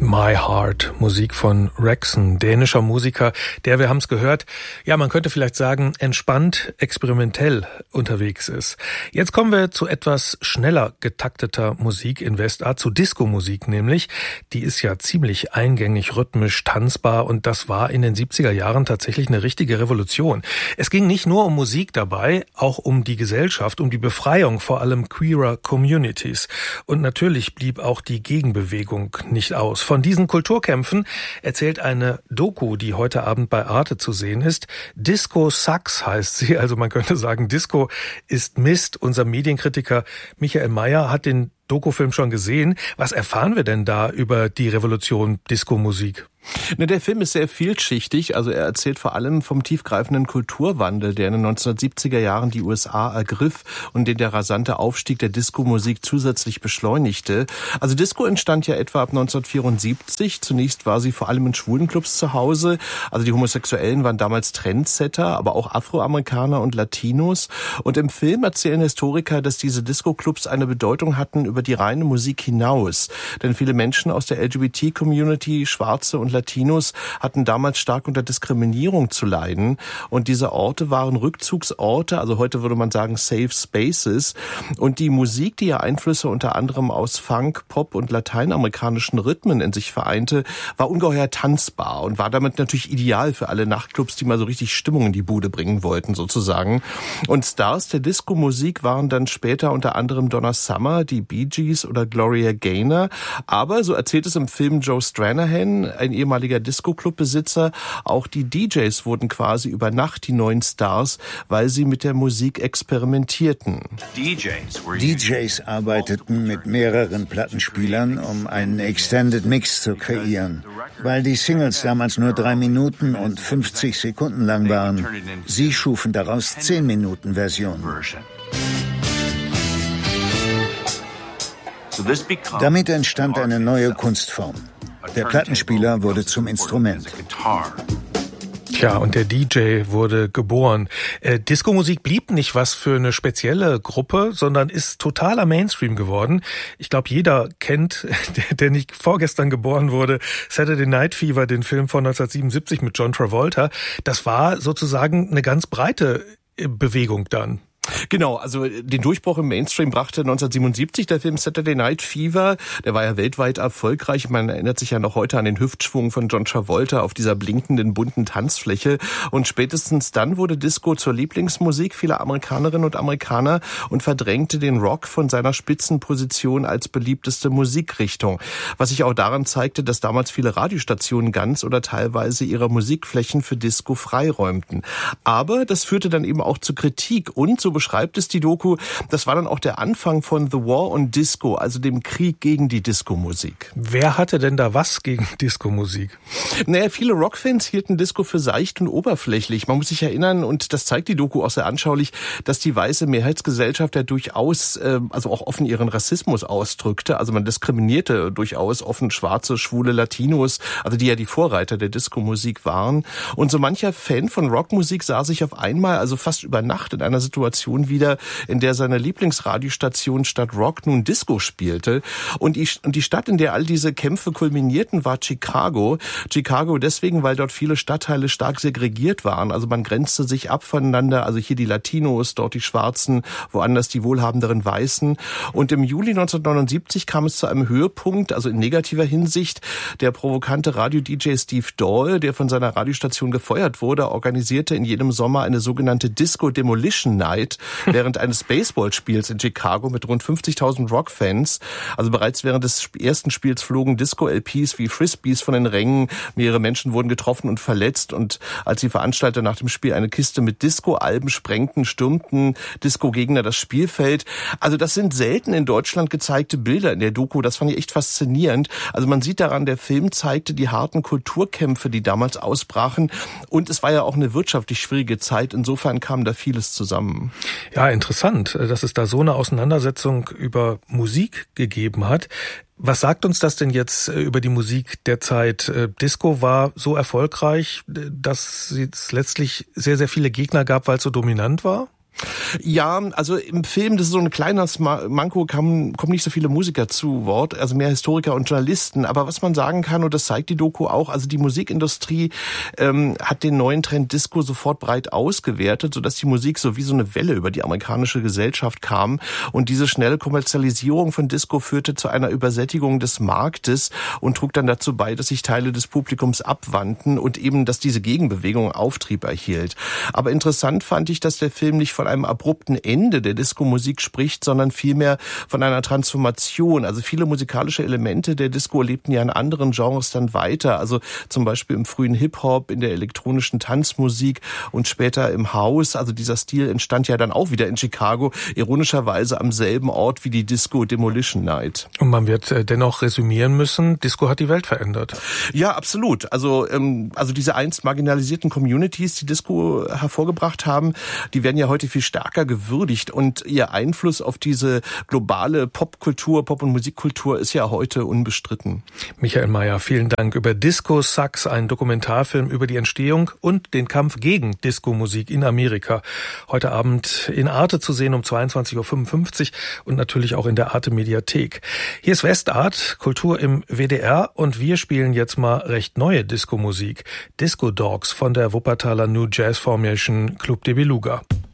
My Heart, Musik von Rexon, dänischer Musiker, der, wir haben es gehört, ja, man könnte vielleicht sagen, entspannt, experimentell unterwegs ist. Jetzt kommen wir zu etwas schneller getakteter Musik in Westart, zu Disco-Musik nämlich. Die ist ja ziemlich eingängig, rhythmisch, tanzbar und das war in den 70er Jahren tatsächlich eine richtige Revolution. Es ging nicht nur um Musik dabei, auch um die Gesellschaft, um die Befreiung vor allem queerer Communities. Und natürlich blieb auch die Gegenbewegung nicht aus. Von diesen Kulturkämpfen erzählt eine Doku, die heute Abend bei Arte zu sehen ist. Disco Sucks heißt sie, also man könnte sagen, Disco ist Mist. Unser Medienkritiker Michael Mayer hat den Dokufilm schon gesehen. Was erfahren wir denn da über die Revolution Disco-Musik? Der Film ist sehr vielschichtig, also er erzählt vor allem vom tiefgreifenden Kulturwandel, der in den 1970er Jahren die USA ergriff und den der rasante Aufstieg der Disco-Musik zusätzlich beschleunigte. Also Disco entstand ja etwa ab 1974. Zunächst war sie vor allem in Schwulenclubs zu Hause. Also die Homosexuellen waren damals Trendsetter, aber auch Afroamerikaner und Latinos. Und im Film erzählen Historiker, dass diese Disco-Clubs eine Bedeutung hatten über die reine Musik hinaus. Denn viele Menschen aus der LGBT-Community, Schwarze und Latinos, hatten damals stark unter Diskriminierung zu leiden. Und diese Orte waren Rückzugsorte, also heute würde man sagen Safe Spaces. Und die Musik, die ja Einflüsse unter anderem aus Funk, Pop und lateinamerikanischen Rhythmen in sich vereinte, war ungeheuer tanzbar und war damit natürlich ideal für alle Nachtclubs, die mal so richtig Stimmung in die Bude bringen wollten, sozusagen. Und Stars der Disco-Musik waren dann später unter anderem Donna Summer, die Bee Gees oder Gloria Gaynor. Aber, so erzählt es im Film Joe Stranahan, ein ehemaliger Disco-Club-Besitzer, auch die DJs wurden quasi über Nacht die neuen Stars, weil sie mit der Musik experimentierten. DJs arbeiteten mit mehreren Plattenspielern, um einen Extended Mix zu kreieren. Weil die Singles damals nur 3 Minuten und 50 Sekunden lang waren, sie schufen daraus 10-Minuten-Versionen. Damit entstand eine neue Kunstform. Der Plattenspieler wurde zum Instrument. Tja, und der DJ wurde geboren. Disco-Musik blieb nicht was für eine spezielle Gruppe, sondern ist totaler Mainstream geworden. Ich glaube, jeder kennt, der nicht vorgestern geboren wurde, Saturday Night Fever, den Film von 1977 mit John Travolta. Das war sozusagen eine ganz breite Bewegung dann. Genau, also den Durchbruch im Mainstream brachte 1977 der Film Saturday Night Fever. Der war ja weltweit erfolgreich. Man erinnert sich ja noch heute an den Hüftschwung von John Travolta auf dieser blinkenden, bunten Tanzfläche. Und spätestens dann wurde Disco zur Lieblingsmusik vieler Amerikanerinnen und Amerikaner und verdrängte den Rock von seiner Spitzenposition als beliebteste Musikrichtung. Was sich auch daran zeigte, dass damals viele Radiostationen ganz oder teilweise ihre Musikflächen für Disco freiräumten. Aber das führte dann eben auch zu Kritik und so beschreibt es die Doku, das war dann auch der Anfang von The War on Disco, also dem Krieg gegen die Disco-Musik. Wer hatte denn da was gegen Disco-Musik? Naja, viele Rockfans hielten Disco für seicht und oberflächlich. Man muss sich erinnern, und das zeigt die Doku auch sehr anschaulich, dass die weiße Mehrheitsgesellschaft ja durchaus, also auch offen ihren Rassismus ausdrückte. Also man diskriminierte durchaus offen Schwarze, Schwule, Latinos, also die ja die Vorreiter der Disco-Musik waren. Und so mancher Fan von Rockmusik sah sich auf einmal, also fast über Nacht, in einer Situation wieder, in der seine Lieblingsradiostation statt Rock nun Disco spielte. Und die Stadt, in der all diese Kämpfe kulminierten, war Chicago. Chicago deswegen, weil dort viele Stadtteile stark segregiert waren. Also man grenzte sich ab voneinander. Also hier die Latinos, dort die Schwarzen, woanders die wohlhabenderen Weißen. Und im Juli 1979 kam es zu einem Höhepunkt, also in negativer Hinsicht. Der provokante Radio-DJ Steve Dahl, der von seiner Radiostation gefeuert wurde, organisierte in jedem Sommer eine sogenannte Disco Demolition Night während eines Baseballspiels in Chicago mit rund 50.000 Rockfans. Also bereits während des ersten Spiels flogen Disco-LPs wie Frisbees von den Rängen. Mehrere Menschen wurden getroffen und verletzt. Und als die Veranstalter nach dem Spiel eine Kiste mit Disco-Alben sprengten, stürmten Disco-Gegner das Spielfeld. Also das sind selten in Deutschland gezeigte Bilder in der Doku. Das fand ich echt faszinierend. Also man sieht daran, der Film zeigte die harten Kulturkämpfe, die damals ausbrachen. Und es war ja auch eine wirtschaftlich schwierige Zeit. Insofern kam da vieles zusammen. Ja, interessant, dass es da so eine Auseinandersetzung über Musik gegeben hat. Was sagt uns das denn jetzt über die Musik der Zeit? Disco war so erfolgreich, dass es letztlich sehr, sehr viele Gegner gab, weil es so dominant war? Ja, also im Film, das ist so ein kleines Manko, kommen nicht so viele Musiker zu Wort, also mehr Historiker und Journalisten. Aber was man sagen kann, und das zeigt die Doku auch, also die Musikindustrie hat den neuen Trend Disco sofort breit ausgewertet, sodass die Musik so wie so eine Welle über die amerikanische Gesellschaft kam. Und diese schnelle Kommerzialisierung von Disco führte zu einer Übersättigung des Marktes und trug dann dazu bei, dass sich Teile des Publikums abwandten und eben, dass diese Gegenbewegung Auftrieb erhielt. Aber interessant fand ich, dass der Film nicht von einem abrupten Ende der Disco-Musik spricht, sondern vielmehr von einer Transformation. Also viele musikalische Elemente der Disco lebten ja in anderen Genres dann weiter. Also zum Beispiel im frühen Hip-Hop, in der elektronischen Tanzmusik und später im House. Also dieser Stil entstand ja dann auch wieder in Chicago, ironischerweise am selben Ort wie die Disco Demolition Night. Und man wird dennoch resümieren müssen, Disco hat die Welt verändert. Ja, absolut. Also diese einst marginalisierten Communities, die Disco hervorgebracht haben, die werden ja heute viel stärker gewürdigt und ihr Einfluss auf diese globale Popkultur, Pop- und Musikkultur ist ja heute unbestritten. Michael Mayer, vielen Dank. Über Disco Sucks, ein Dokumentarfilm über die Entstehung und den Kampf gegen Disco-Musik in Amerika. Heute Abend in Arte zu sehen um 22.55 Uhr und natürlich auch in der Arte-Mediathek. Hier ist Westart, Kultur im WDR und wir spielen jetzt mal recht neue Disco-Musik. Disco Dogs von der Wuppertaler New Jazz Formation Club de Beluga.